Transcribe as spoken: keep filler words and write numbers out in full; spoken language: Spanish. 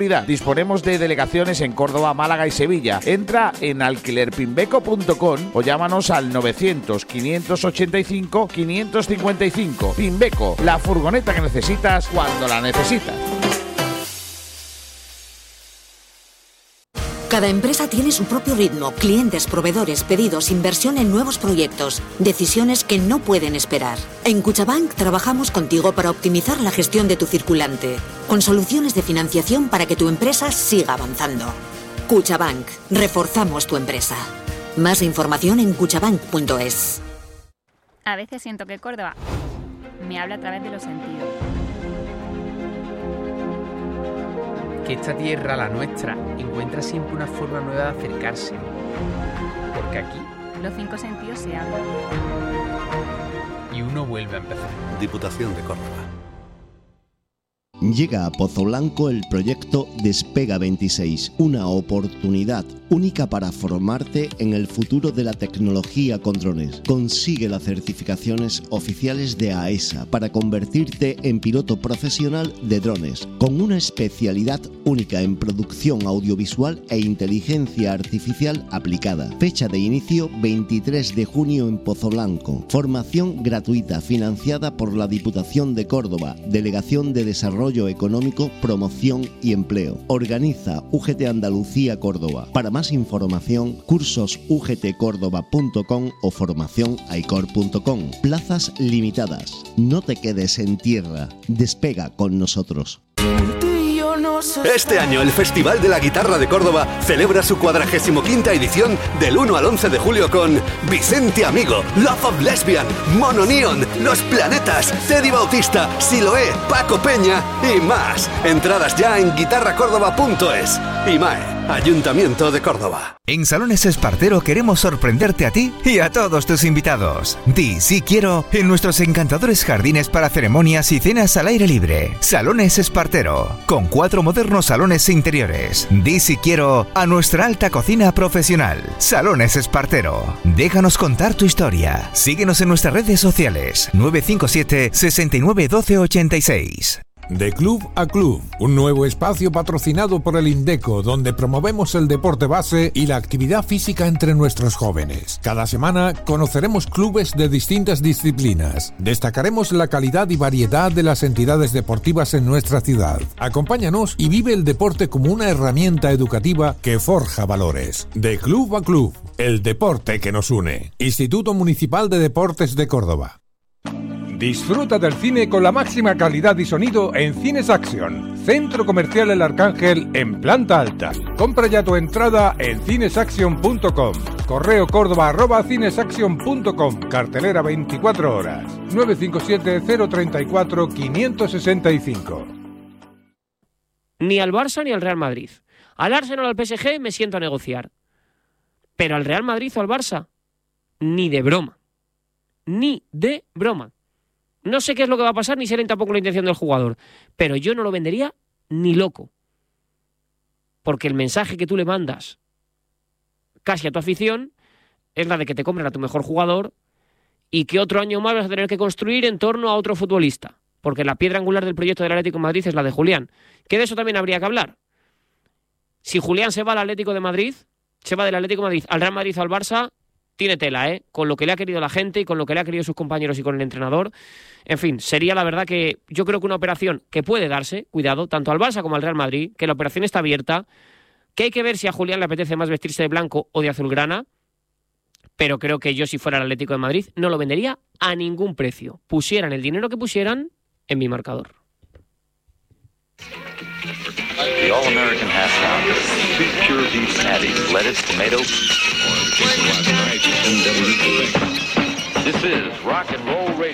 Disponemos de delegaciones en Córdoba, Málaga y Sevilla. Entra en alquiler pimbeco punto com o llámanos al novecientos, quinientos ochenta y cinco, quinientos cincuenta y cinco. Pimbeco, la furgoneta que necesitas cuando la necesitas. Cada empresa tiene su propio ritmo, clientes, proveedores, pedidos, inversión en nuevos proyectos, decisiones que no pueden esperar. En Cuchabank trabajamos contigo para optimizar la gestión de tu circulante, con soluciones de financiación para que tu empresa siga avanzando. Cuchabank, reforzamos tu empresa. Más información en cuchabank punto es. A veces siento que Córdoba me habla a través de los sentidos. Que esta tierra, la nuestra, encuentra siempre una forma nueva de acercarse. Porque aquí los cinco sentidos se hablan. Y uno vuelve a empezar. Diputación de Córdoba. Llega a Pozoblanco el proyecto Despega veintiséis, una oportunidad única para formarte en el futuro de la tecnología con drones. Consigue las certificaciones oficiales de A E S A para convertirte en piloto profesional de drones, con una especialidad única en producción audiovisual e inteligencia artificial aplicada. Fecha de inicio veintitrés de junio en Pozoblanco. Formación gratuita financiada por la Diputación de Córdoba, Delegación de Desarrollo Económico, Promoción y Empleo. Organiza U G T Andalucía Córdoba. Para más información, cursos u g t córdoba punto com o formación aicor punto com. Plazas limitadas. No te quedes en tierra. Despega con nosotros. Este año el Festival de la Guitarra de Córdoba celebra su cuadragésimo quinta edición del uno al once de julio con Vicente Amigo, Love of Lesbian, Mono Neon, Los Planetas, Teddy Bautista, Siloé, Paco Peña y más. Entradas ya en guitarra córdoba punto es. IMAE, Ayuntamiento de Córdoba. En Salones Espartero queremos sorprenderte a ti y a todos tus invitados. Di sí quiero en nuestros encantadores jardines para ceremonias y cenas al aire libre. Salones Espartero, con cuatro modernos salones interiores. Di sí quiero a nuestra alta cocina profesional. Salones Espartero. Déjanos contar tu historia. Síguenos en nuestras redes sociales. nueve cinco siete, sesenta y nueve, doce, ochenta y seis. De Club a Club, un nuevo espacio patrocinado por el Indeco, donde promovemos el deporte base y la actividad física entre nuestros jóvenes. Cada semana conoceremos clubes de distintas disciplinas. Destacaremos la calidad y variedad de las entidades deportivas en nuestra ciudad. Acompáñanos y vive el deporte como una herramienta educativa que forja valores. De Club a Club, el deporte que nos une. Instituto Municipal de Deportes de Córdoba. Disfruta del cine con la máxima calidad y sonido en Cines Action, Centro Comercial El Arcángel en planta alta. Compra ya tu entrada en cines action punto com. Correo córdoba arroba cines action punto com. Cartelera veinticuatro horas. nueve cinco siete, cero tres cuatro, cinco seis cinco. Ni al Barça ni al Real Madrid. Al Arsenal o al P S G me siento a negociar. Pero al Real Madrid o al Barça, ni de broma. Ni de broma. No sé qué es lo que va a pasar, ni sé tampoco la intención del jugador, pero yo no lo vendería ni loco. Porque el mensaje que tú le mandas casi a tu afición es la de que te compren a tu mejor jugador y que otro año más vas a tener que construir en torno a otro futbolista. Porque la piedra angular del proyecto del Atlético de Madrid es la de Julián. Que de eso también habría que hablar. Si Julián se va al Atlético de Madrid, se va del Atlético de Madrid al Real Madrid o al Barça, tiene tela, ¿eh? Con lo que le ha querido la gente y con lo que le ha querido sus compañeros y con el entrenador. En fin, sería la verdad que yo creo que una operación que puede darse, cuidado, tanto al Barça como al Real Madrid, que la operación está abierta, que hay que ver si a Julián le apetece más vestirse de blanco o de azulgrana, pero creo que yo si fuera el Atlético de Madrid no lo vendería a ningún precio. Pusieran el dinero que pusieran en mi marcador. The All-American Half Pounder. Two pure beef patties, lettuce, tomato. This is Rock and Roll Radio.